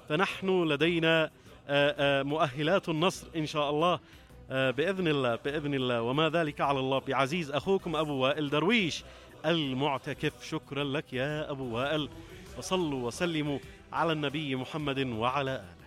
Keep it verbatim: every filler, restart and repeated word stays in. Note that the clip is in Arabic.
فنحن لدينا مؤهلات النصر إن شاء الله بإذن الله بإذن الله، وما ذلك على الله بعزيز. أخوكم أبو وائل درويش المعتكف. شكرا لك يا أبو وائل، وصلوا وسلموا على النبي محمد وعلى آله.